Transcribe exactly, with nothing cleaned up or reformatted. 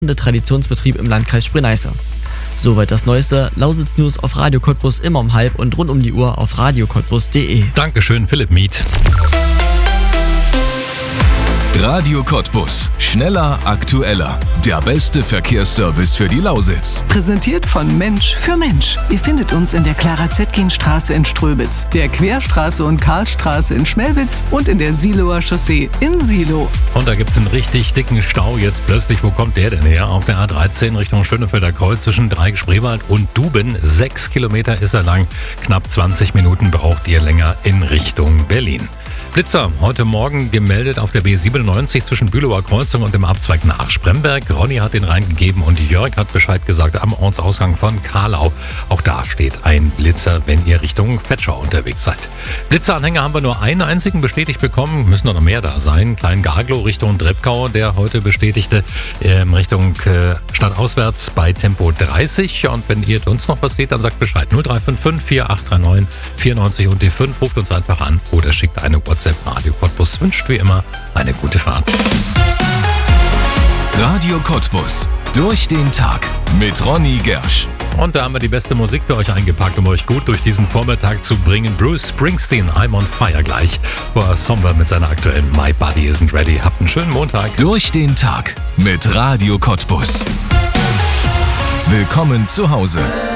der Traditionsbetrieb im Landkreis Spree-Neiße. Soweit das Neueste. Lausitz News auf Radio Cottbus immer um halb und rund um die Uhr auf radio cottbus punkt de. Dankeschön, Philipp Mieth. Radio Cottbus. Schneller, aktueller. Der beste Verkehrsservice für die Lausitz. Präsentiert von Mensch für Mensch. Ihr findet uns in der Clara-Zetkin-Straße in Ströbitz, der Querstraße und Karlstraße in Schmelwitz und in der Siloer Chaussee in Silo. Und da gibt es einen richtig dicken Stau jetzt plötzlich. Wo kommt der denn her? Auf der A dreizehn Richtung Schönefelder Kreuz zwischen Dreieck-Spreewald und Duben. Sechs Kilometer ist er lang. Knapp zwanzig Minuten braucht ihr länger in Richtung Berlin. Blitzer heute Morgen gemeldet auf der B siebenundneunzig zwischen Bülauer Kreuzung und dem Abzweig nach Spremberg. Ronny hat den reingegeben und Jörg hat Bescheid gesagt am Ortsausgang von Karlau. Auch da steht ein Blitzer, wenn ihr Richtung Vetschau unterwegs seid. Blitzeranhänger haben wir nur einen einzigen bestätigt bekommen. Müssen noch mehr da sein. Klein-Garglow Richtung Treppkau, der heute bestätigte ähm, Richtung äh, stadtauswärts bei Tempo dreißig. Und wenn ihr uns noch was seht, dann sagt Bescheid. null drei fünf fünf vier acht drei neun vier neun null und die fünf. Ruft uns einfach an oder schickt eine WhatsApp. Radio Cottbus wünscht wie immer eine gute Fahrt. Radio Cottbus. Durch den Tag mit Ronny Gersch. Und da haben wir die beste Musik für euch eingepackt, um euch gut durch diesen Vormittag zu bringen. Bruce Springsteen, I'm on Fire gleich. Vor Sommer mit seiner aktuellen My Body Isn't Ready. Habt einen schönen Montag. Durch den Tag mit Radio Cottbus. Willkommen zu Hause.